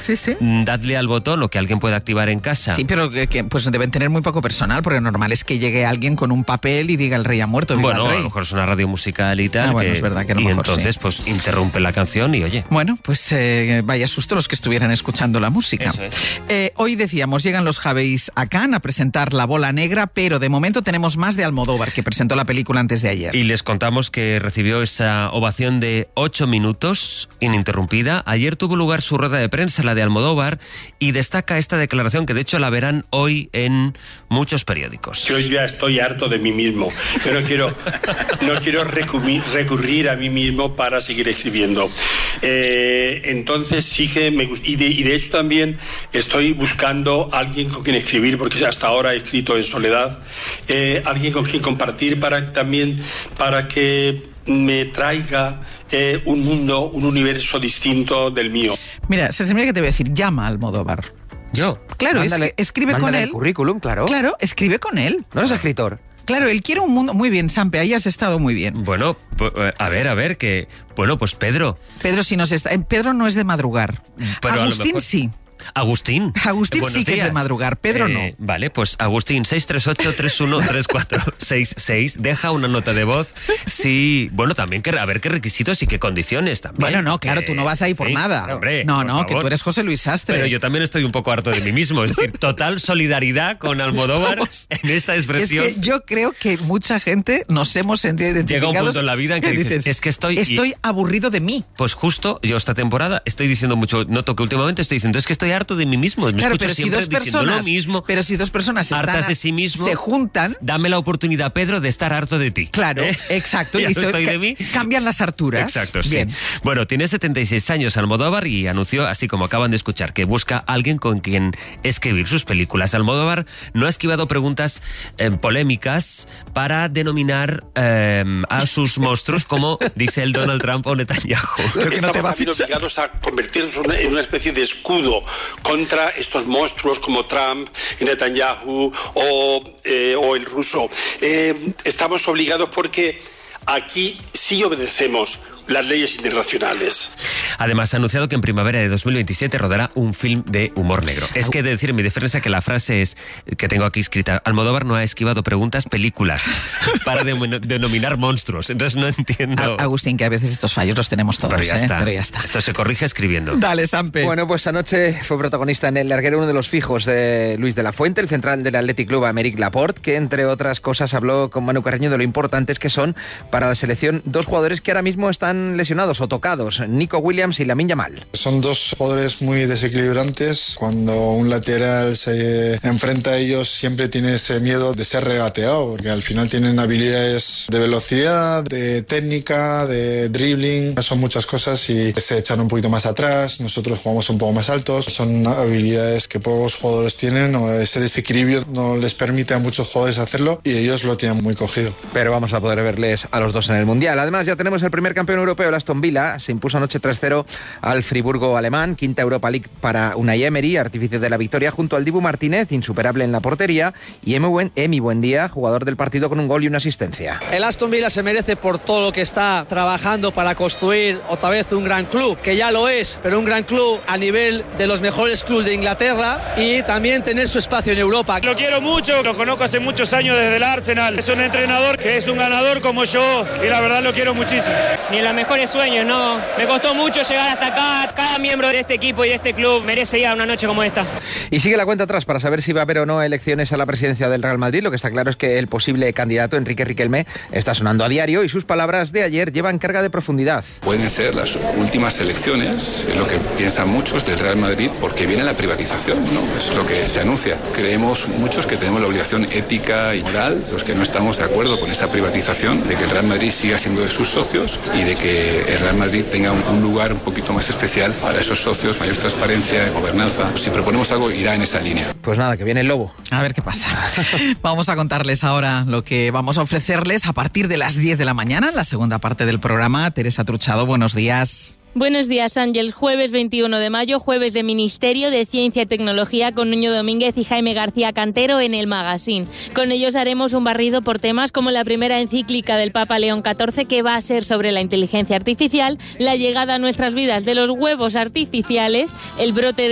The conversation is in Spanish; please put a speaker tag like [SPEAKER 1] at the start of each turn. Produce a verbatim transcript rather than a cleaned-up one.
[SPEAKER 1] Sí, sí.
[SPEAKER 2] Dadle al botón o que alguien pueda activar en casa.
[SPEAKER 1] Sí, pero que, que, pues deben tener muy poco personal, porque normal es que llegue alguien con un papel y diga el rey ha muerto. Viva
[SPEAKER 2] Bueno,
[SPEAKER 1] el rey.
[SPEAKER 2] a lo mejor es una radio musical y tal.
[SPEAKER 1] Ah, bueno,
[SPEAKER 2] que,
[SPEAKER 1] es verdad que a lo
[SPEAKER 2] y
[SPEAKER 1] mejor
[SPEAKER 2] entonces
[SPEAKER 1] sí.
[SPEAKER 2] pues interrumpe la canción y oye.
[SPEAKER 1] Bueno, pues eh, vaya susto los que estuvieran escuchando la música.
[SPEAKER 2] Eso es.
[SPEAKER 1] Eh, hoy decíamos, llegan los Javeis a Cannes a presentar La Bola Negra, pero de momento tenemos más de Almodóvar, que presentó la película antes de ayer.
[SPEAKER 2] Y les contamos que recibió esa ovación de ocho minutos ininterrumpida. Ayer tuvo lugar su rueda de prensa, la de Almodóvar, y destaca esta declaración que de hecho la verán hoy en muchos periódicos.
[SPEAKER 3] Yo ya estoy harto de mí mismo. Yo no quiero, no quiero recurrir, recurrir a mí mismo para seguir escribiendo. Eh, entonces sí que me gusta. Y de, y de hecho también estoy buscando a alguien con quien escribir, porque hasta ahora he escrito en soledad. Eh, alguien con quien compartir para también para que me traiga eh, un mundo, un universo distinto del mío.
[SPEAKER 1] Mira, se mira que te voy a decir, llama a Almodóvar.
[SPEAKER 2] Yo.
[SPEAKER 1] Claro,
[SPEAKER 4] Mándale,
[SPEAKER 1] es que escribe con
[SPEAKER 4] mándale
[SPEAKER 1] él.
[SPEAKER 4] el currículum, claro.
[SPEAKER 1] Claro, escribe con él.
[SPEAKER 4] No eres escritor.
[SPEAKER 1] Claro, él quiere un mundo... Muy bien, Sampe, ahí has estado muy bien.
[SPEAKER 2] Bueno, pues, a ver, a ver, que... Bueno, pues Pedro.
[SPEAKER 1] Pedro, si nos está... Pedro no es de madrugar.
[SPEAKER 2] Pero a lo
[SPEAKER 1] Agustín
[SPEAKER 2] mejor-
[SPEAKER 1] sí.
[SPEAKER 2] Agustín.
[SPEAKER 1] Agustín
[SPEAKER 2] Buenos
[SPEAKER 1] sí que es de
[SPEAKER 2] días.
[SPEAKER 1] madrugar, Pedro no.
[SPEAKER 2] Vale, pues Agustín, seis tres ocho, tres uno tres cuatro seis seis, deja una nota de voz. Sí, bueno, también que, a ver qué requisitos y qué condiciones también.
[SPEAKER 1] Bueno, no, claro,
[SPEAKER 2] Eh,
[SPEAKER 1] tú no vas ahí por
[SPEAKER 2] sí,
[SPEAKER 1] nada.
[SPEAKER 2] Hombre,
[SPEAKER 1] no,
[SPEAKER 2] por
[SPEAKER 1] no, que
[SPEAKER 2] favor.
[SPEAKER 1] tú eres José Luis Sastre.
[SPEAKER 2] Pero yo también estoy un poco harto de mí mismo. Es decir, total solidaridad con Almodóvar en esta
[SPEAKER 1] Es
[SPEAKER 2] expresión.
[SPEAKER 1] que yo creo que mucha gente nos hemos sentido identificados.
[SPEAKER 2] Llega un punto en la vida en que dices, es que estoy-
[SPEAKER 1] Estoy aburrido de mí.
[SPEAKER 2] Pues justo, yo esta temporada estoy diciendo mucho, noto que últimamente estoy diciendo, es que estoy harto de mí mismo. Me
[SPEAKER 1] Claro,
[SPEAKER 2] escucho
[SPEAKER 1] pero si
[SPEAKER 2] siempre
[SPEAKER 1] dos
[SPEAKER 2] diciendo
[SPEAKER 1] personas,
[SPEAKER 2] lo mismo.
[SPEAKER 1] pero si dos personas están
[SPEAKER 2] hartas
[SPEAKER 1] a-
[SPEAKER 2] de sí mismo,
[SPEAKER 1] se juntan,
[SPEAKER 2] dame la oportunidad, Pedro, de estar harto de ti.
[SPEAKER 1] claro,
[SPEAKER 2] ¿Eh?
[SPEAKER 1] exacto,
[SPEAKER 2] Ya
[SPEAKER 1] y
[SPEAKER 2] no
[SPEAKER 1] se-
[SPEAKER 2] estoy
[SPEAKER 1] ca-
[SPEAKER 2] de mí.
[SPEAKER 1] cambian las harturas.
[SPEAKER 2] Exacto, sí.
[SPEAKER 1] Bien.
[SPEAKER 2] Bueno, tiene setenta y seis años Almodóvar y anunció, así como acaban de escuchar, que busca a alguien con quien escribir sus películas. Almodóvar no ha esquivado preguntas eh, polémicas para denominar eh, a sus monstruos como dice el Donald Trump o Netanyahu.
[SPEAKER 1] Creo que no te va a
[SPEAKER 3] Estamos
[SPEAKER 1] fichar.
[SPEAKER 3] obligados a convertirnos en una- en una especie de escudo contra estos monstruos como Trump, Netanyahu o, eh, o el ruso. Eh, estamos obligados porque aquí sí obedecemos las leyes internacionales.
[SPEAKER 2] Además, ha anunciado que en primavera de dos mil veintisiete rodará un film de humor negro. Es que he de decir en mi defensa que la frase es, que tengo aquí escrita, Almodóvar no ha esquivado preguntas, películas, para de- denominar monstruos. Entonces no entiendo.
[SPEAKER 1] A- Agustín, que a veces estos fallos los tenemos todos,
[SPEAKER 2] Pero ya,
[SPEAKER 1] ¿eh?
[SPEAKER 2] está.
[SPEAKER 1] Pero ya está.
[SPEAKER 2] Esto se corrige escribiendo.
[SPEAKER 1] Dale, Sampe.
[SPEAKER 4] Bueno, pues anoche fue protagonista en el larguero uno de los fijos de Luis de la Fuente, el central del Athletic Club, Aymeric Laporte, que entre otras cosas habló con Manu Carreño de lo importantes que son para la selección dos jugadores que ahora mismo están lesionados o tocados, Nico Williams y Lamine Yamal.
[SPEAKER 5] Son dos jugadores muy desequilibrantes. Cuando un lateral se enfrenta a ellos siempre tiene ese miedo de ser regateado, porque al final tienen habilidades de velocidad, de técnica, de dribbling. Son muchas cosas y se echan un poquito más atrás. Nosotros jugamos un poco más altos. Son habilidades que pocos jugadores tienen, o ese desequilibrio no les permite a muchos jugadores hacerlo y ellos lo tienen muy cogido.
[SPEAKER 4] Pero vamos a poder verles a los dos en el Mundial. Además, ya tenemos el primer campeón europeo, el Aston Villa. Se impuso anoche tres cero al Friburgo alemán. Quinta Europa League para Unai Emery, artífice de la victoria, junto al Dibu Martínez, insuperable en la portería, y Emi, Buen, Emi Buendía, jugador del partido con un gol y una asistencia.
[SPEAKER 6] El Aston Villa se merece por todo lo que está trabajando para construir otra vez un gran club, que ya lo es, pero un gran club a nivel de los mejores clubes de Inglaterra, y también tener su espacio en Europa.
[SPEAKER 7] Lo quiero mucho, lo conozco hace muchos años desde el Arsenal. Es un entrenador que es un ganador como yo y la verdad lo quiero muchísimo.
[SPEAKER 8] Ni en los mejores sueños, no. Me costó mucho llegar hasta acá. Cada miembro de este equipo y de este club merece ir a una noche como esta.
[SPEAKER 4] Y sigue la cuenta atrás para saber si va a haber o no elecciones a la presidencia del Real Madrid. Lo que está claro es que el posible candidato, Enrique Riquelme, está sonando a diario y sus palabras de ayer llevan carga de profundidad.
[SPEAKER 9] Pueden ser las últimas elecciones, es lo que piensan muchos del Real Madrid, porque viene la privatización, ¿no? Es lo que se anuncia. Creemos muchos que tenemos la obligación ética y moral, los que no estamos de acuerdo con esa privatización, de que el Real Madrid siga siendo de sus socios y de que el Real Madrid tenga un, un lugar un poquito más especial para esos socios, mayor transparencia, gobernanza. Si proponemos algo, irá en esa línea.
[SPEAKER 4] Pues nada, que viene el lobo.
[SPEAKER 1] A ver qué pasa. Vamos a contarles ahora lo que vamos a ofrecerles a partir de las diez de la mañana, en la segunda parte del programa. Teresa Truchado, buenos días.
[SPEAKER 10] Buenos días, Ángel. Jueves veintiuno de mayo, jueves de Ministerio de Ciencia y Tecnología con Nuño Domínguez y Jaime García Cantero en el Magazine. Con ellos haremos un barrido por temas como la primera encíclica del Papa León catorce, que va a ser sobre la inteligencia artificial, la llegada a nuestras vidas de los huevos artificiales, el brote de